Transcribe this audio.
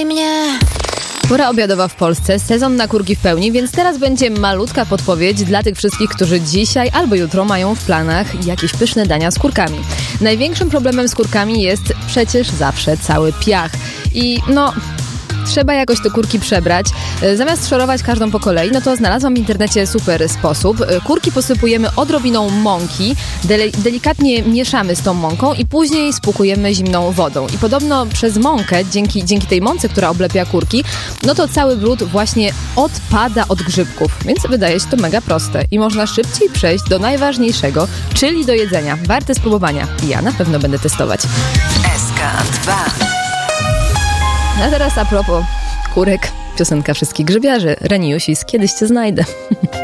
Kochaj mnie! Pora obiadowa w Polsce, sezon na kurki w pełni, więc teraz będzie malutka podpowiedź dla tych wszystkich, którzy dzisiaj albo jutro mają w planach jakieś pyszne dania z kurkami. Największym problemem z kurkami jest przecież zawsze cały piach. I trzeba jakoś te kurki przebrać. Zamiast szorować każdą po kolei, to znalazłam w internecie super sposób. Kurki posypujemy odrobiną mąki, delikatnie mieszamy z tą mąką i później spłukujemy zimną wodą. I podobno przez mąkę, dzięki tej mące, która oblepia kurki, to cały brud właśnie odpada od grzybków. Więc wydaje się to mega proste i można szybciej przejść do najważniejszego, czyli do jedzenia. Warte spróbowania. Ja na pewno będę testować. SK2. A teraz a propos kurek, piosenka wszystkich grzybiarzy. Reni Jusis, kiedyś cię znajdę.